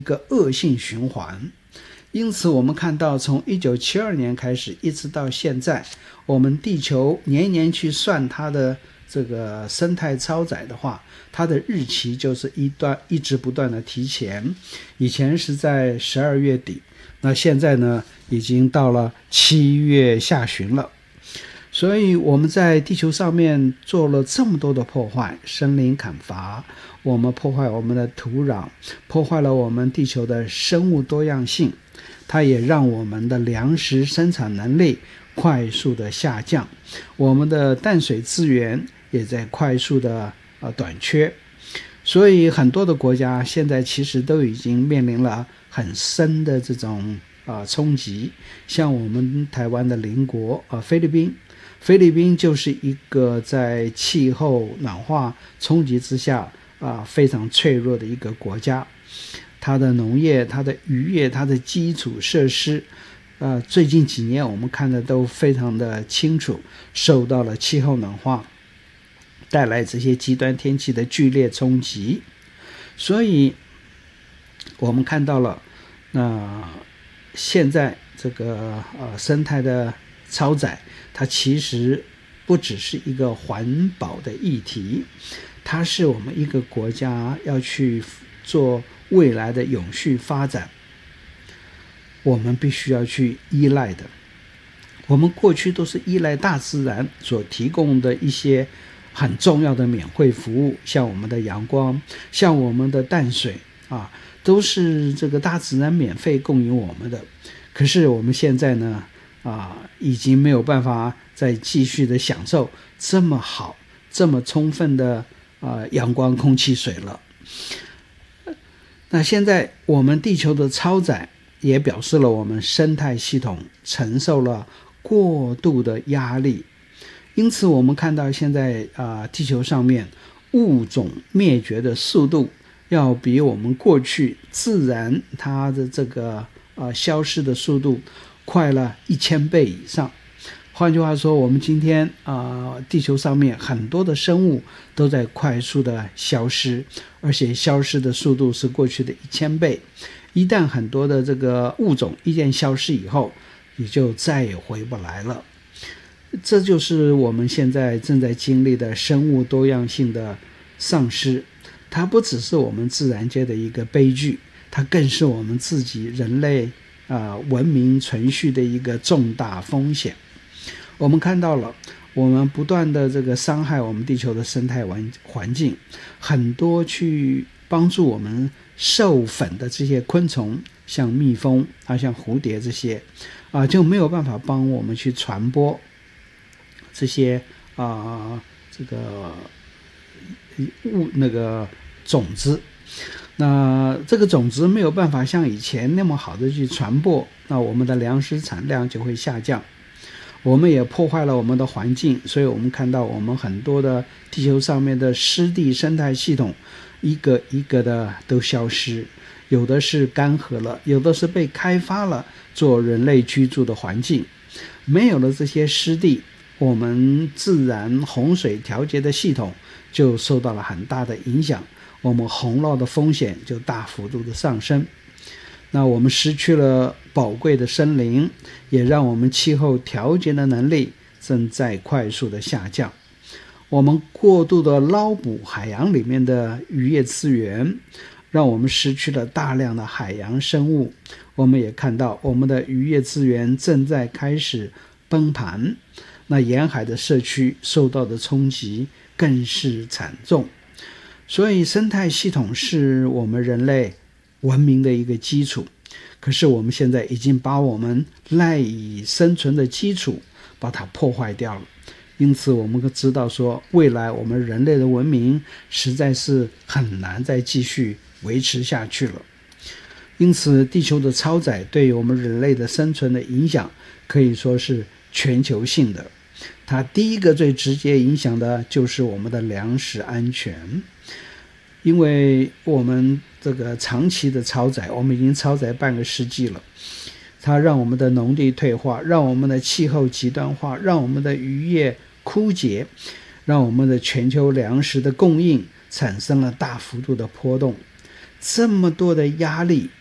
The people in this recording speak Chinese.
一个恶性循环。因此我们看到从1972年开始一直到现在，我们地球年年去算它的这个生态超载的话，它的日期就是一直不断的提前。以前是在12月底，那现在呢已经到了7月下旬了。所以我们在地球上面做了这么多的破坏，森林砍伐，我们破坏我们的土壤，破坏了我们地球的生物多样性，它也让我们的粮食生产能力快速的下降，我们的淡水资源也在快速的短缺。所以很多的国家现在其实都已经面临了很深的这种冲击。像我们台湾的邻国菲律宾就是一个在气候暖化冲击之下非常脆弱的一个国家。它的农业、它的渔业、它的基础设施最近几年我们看的都非常的清楚，受到了气候暖化带来这些极端天气的剧烈冲击。所以我们看到了现在这个生态的超载，它其实不只是一个环保的议题，它是我们一个国家要去做未来的永续发展我们必须要去依赖的。我们过去都是依赖大自然所提供的一些很重要的免费服务，像我们的阳光，像我们的淡水都是这个大自然免费供应我们的。可是我们现在呢已经没有办法再继续的享受这么好这么充分的阳光空气水了。那现在我们地球的超载也表示了我们生态系统承受了过度的压力。因此我们看到现在地球上面物种灭绝的速度要比我们过去自然它的这个消失的速度快了1000倍以上。换句话说，我们今天地球上面很多的生物都在快速的消失，而且消失的速度是过去的1000倍。一旦很多的这个物种一旦消失以后，也就再也回不来了。这就是我们现在正在经历的生物多样性的丧失。它不只是我们自然界的一个悲剧，它更是我们自己人类文明存续的一个重大风险。我们看到了我们不断的这个伤害我们地球的生态环境，很多去帮助我们授粉的这些昆虫，像蜜蜂像蝴蝶这些就没有办法帮我们去传播这些这个那个种子。那这个种子没有办法像以前那么好的去传播，那我们的粮食产量就会下降。我们也破坏了我们的环境，所以我们看到我们很多的地球上面的湿地生态系统一个一个的都消失，有的是干涸了，有的是被开发了做人类居住的环境。没有了这些湿地，我们自然洪水调节的系统就受到了很大的影响，我们洪涝的风险就大幅度的上升。那我们失去了宝贵的森林，也让我们气候调节的能力正在快速的下降。我们过度的捞捕海洋里面的渔业资源，让我们失去了大量的海洋生物。我们也看到我们的渔业资源正在开始崩盘，那沿海的社区受到的冲击更是惨重。所以生态系统是我们人类文明的一个基础，可是我们现在已经把我们赖以生存的基础把它破坏掉了。因此我们知道说，未来我们人类的文明实在是很难再继续维持下去了。因此地球的超载对于我们人类的生存的影响可以说是全球性的。它第一个最直接影响的就是我们的粮食安全。因为我们这个长期的超载，我们已经超载半个世纪了，它让我们的农地退化，让我们的气候极端化，让我们的渔业枯竭，让我们的全球粮食的供应产生了大幅度的波动。 这么多的压力